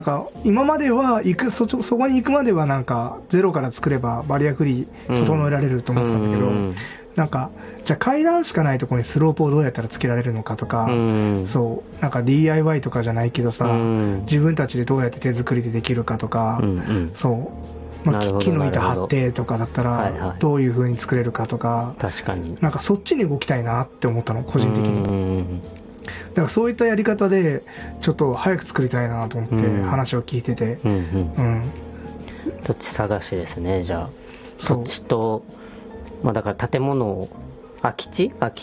なんか今まではそこに行くまではなんかゼロから作ればバリアフリー整えられると思ってたんだけど、なんかじゃあ階段しかないところにスロープをどうやったらつけられるのかとか、そうなんか DIY とかじゃないけどさ、自分たちでどうやって手作りでできるかとか、そう、まあ、木の板張ってとかだったらどういう風に作れるかとか、 確かになんかそっちに動きたいなって思ったの、個人的に。だからそういったやり方でちょっと早く作りたいなと思って話を聞いてて、 土地探しですね。じゃあ土地と、まあ、だから建物を空き家か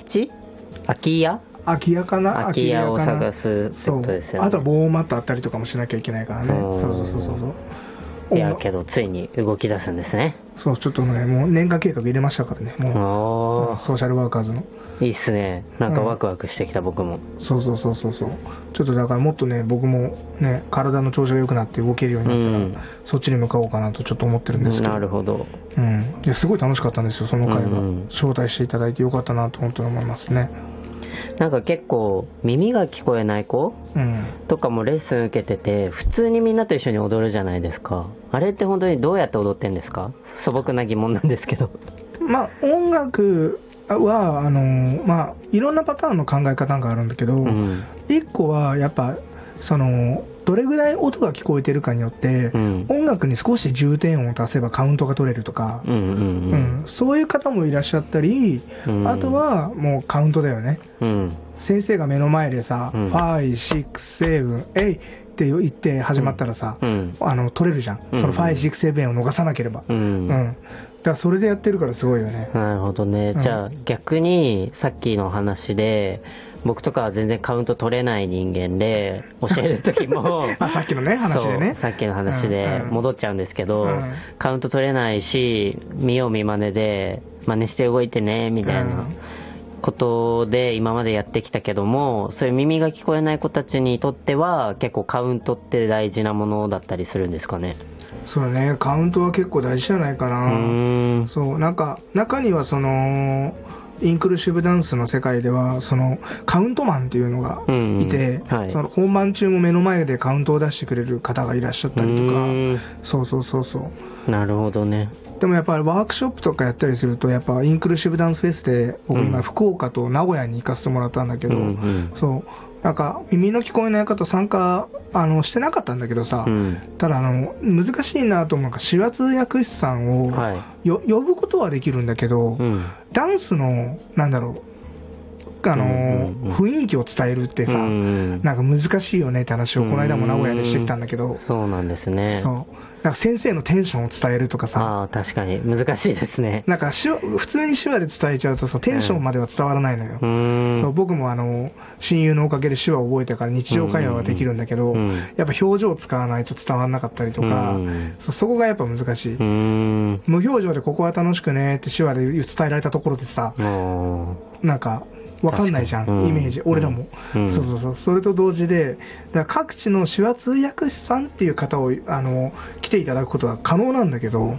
な、空き家を探すってことですよね。 あとは防マットあったりとかもしなきゃいけないからね。そういやけどついに動き出すんですね。 そう、ちょっとね、もう年間計画入れましたからね、もうソーシャルワーカーズの。 いいっすね。なんかワクワクしてきた、僕も。 そうちょっとだからもっとね、僕もね、体の調子が良くなって動けるようになったら、そっちに向かおうかなとちょっと思ってるんですけど。 なるほど。 すごい楽しかったんですよ、その回が。招待していただいてよかったなと本当に思いますね。 なんか結構耳が聞こえない子、とかもレッスン受けてて、普通にみんなと一緒に踊るじゃないですか。あれって本当にどうやって踊ってんですか？素朴な疑問なんですけど。 まあ音楽はまあいろんなパターンの考え方があるんだけど、一個はやっぱどれぐらい音が聞こえてるかによって、音楽に少し重点音を足せばカウントが取れるとか、そういう方もいらっしゃったり、あとはもうカウントだよね。先生が目の前でさ、5、6、7、8って言って始まったらさ、取れるじゃん。その5、6、7を逃さなければ。だからそれでやってるからすごいよね。 なるほどね。じゃあ逆にさっきの話で、僕とかは全然カウント取れない人間で教える時もさっきのね話でね、 さっきの話で戻っちゃうんですけど、カウント取れないし、見よう見まねで真似して動いてねみたいなことで今までやってきたけども、そういう耳が聞こえない子たちにとっては結構カウントって大事なものだったりするんですかね？ そうね、カウントは結構大事じゃないかな。そうなんか中にはインクルーシブダンスの世界ではカウントマンっていうのがいて、その本番中も目の前でカウントを出してくれる方がいらっしゃったりとか、そうなるほどね。 でもやっぱりワークショップとかやったりすると、やっぱインクルーシブダンスフェスで僕今福岡と名古屋に行かせてもらったんだけど、そうなんか耳の聞こえない方参加してなかったんだけどさ、ただ難しいなと思うのが、手話通訳師さんを、呼ぶことはできるんだけど、ダンスのなんだろう、雰囲気を伝えるってさ、なんか難しいよねって話をこの間も名古屋でしてきたんだけど。 そうなんですね。 なんか先生のテンションを伝えるとかさ、 確かに難しいですね。 なんか普通に手話で伝えちゃうとさ、テンションまでは伝わらないのよ。そう僕も親友のおかげで手話を覚えたから日常会話はできるんだけど、やっぱ表情を使わないと伝わらなかったりとか、そこがやっぱ難しい。無表情でここは楽しくねって手話で伝えられたところでさ、なんかわかんないじゃん、イメージ、俺らも。それと同時で、だから各地の手話通訳師さんっていう方を来ていただくことは可能なんだけど、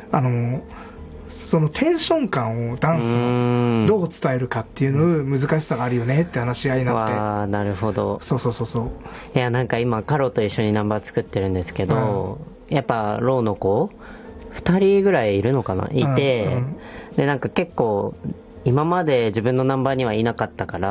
そのテンション感をダンスのどう伝えるかっていうの難しさがあるよねって話し合いになって。 なるほど。 そういや、なんか今カロと一緒にナンバー作ってるんですけど、やっぱローの子2人ぐらいいるのかな、いて、でなんか結構今まで自分のナンバーにはいなかったから、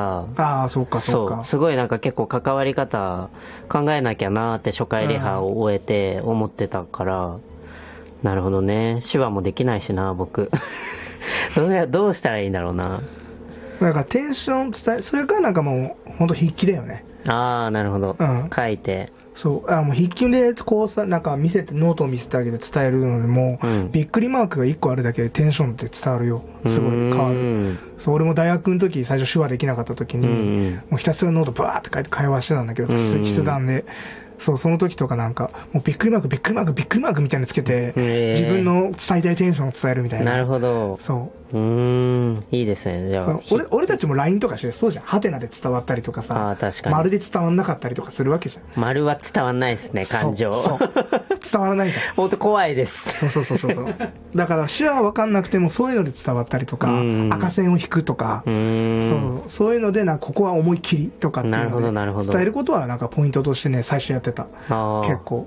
そうかすごいなんか結構関わり方考えなきゃなって初回リハを終えて思ってたから、なるほどね。手話もできないしな僕どうしたらいいんだろうな。 なんかテンション伝え、それからなんかもう本当筆記だよね。 なるほど、書いて。 もう筆記でこうさ、なんかノートを見せてあげて伝えるのでも、びっくりマークが1個あるだけでテンションって伝わるよ。すごい変わる。俺も大学の時最初手話できなかった時に、もうひたすらノートバーって書いて会話してたんだけど、筆談で。その時とかなんかもうびっくりマークみたいにつけて、自分の伝えたいテンションを伝えるみたいな。 なるほど。いいですね。じゃあ俺たちも LINE とかしてそうじゃん。ハテナで伝わったりとかさ、 確かに丸で伝わんなかったりとかするわけじゃん。 丸は伝わんないですね、感情。 伝わらないじゃん。 本当怖いです。 そうだから手話分かんなくてもそういうので伝わったりとか、赤線を引くとか、そういうのでここは思いっきりとかっていうので伝えることはなんかポイントとしてね、最初やってってた結構